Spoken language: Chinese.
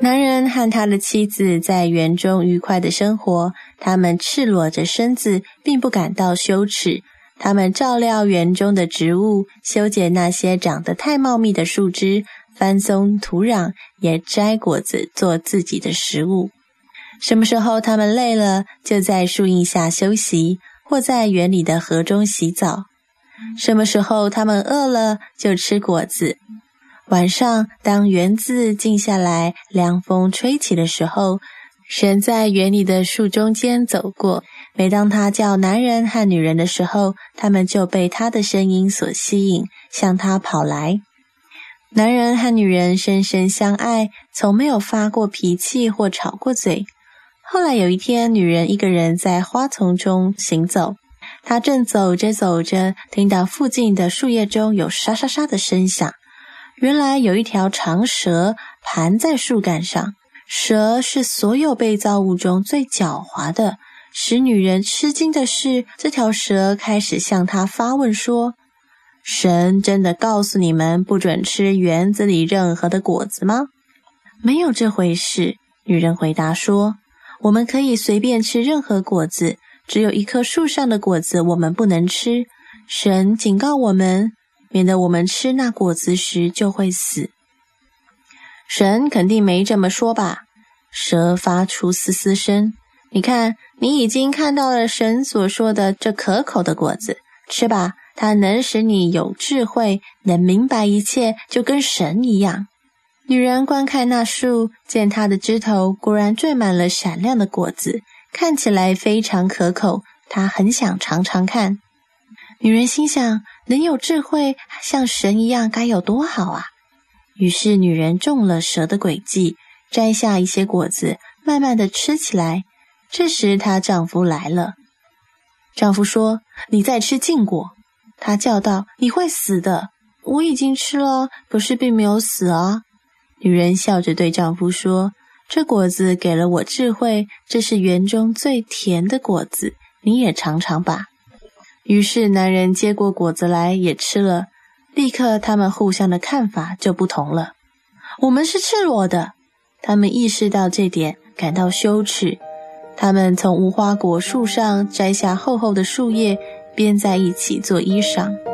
男人和他的妻子在园中愉快地生活，他们赤裸着身子，并不感到羞耻。他们照料园中的植物，修剪那些长得太茂密的树枝，翻松土壤，也摘果子做自己的食物。什么时候他们累了，就在树荫下休息，或在园里的河中洗澡。什么时候他们饿了，就吃果子。晚上，当园子静下来，凉风吹起的时候，神在园里的树中间走过。每当他叫男人和女人的时候，他们就被他的声音所吸引，向他跑来。男人和女人深深相爱，从没有发过脾气或吵过嘴。后来有一天，女人一个人在花丛中行走，她正走着走着，听到附近的树叶中有沙沙沙的声响。原来有一条长蛇盘在树干上，蛇是所有被造物中最狡猾的。使女人吃惊的是，这条蛇开始向她发问说：神真的告诉你们不准吃园子里任何的果子吗？没有这回事，女人回答说，我们可以随便吃任何果子，只有一棵树上的果子我们不能吃。神警告我们，免得我们吃那果子时就会死。神肯定没这么说吧？蛇发出嘶嘶声。你看，你已经看到了神所说的这可口的果子，吃吧，它能使你有智慧，能明白一切，就跟神一样。女人观看那树，见它的枝头果然缀满了闪亮的果子，看起来非常可口，她很想尝尝看。女人心想，能有智慧像神一样该有多好啊！于是女人中了蛇的诡计，摘下一些果子，慢慢地吃起来。这时她丈夫来了。丈夫说，你在吃禁果。她叫道，你会死的。我已经吃了，可是并没有死啊。女人笑着对丈夫说，这果子给了我智慧，这是园中最甜的果子，你也尝尝吧。于是男人接过果子来也吃了，立刻他们互相的看法就不同了。我们是赤裸的。他们意识到这点，感到羞耻。他们从无花果树上摘下厚厚的树叶，编在一起做衣裳。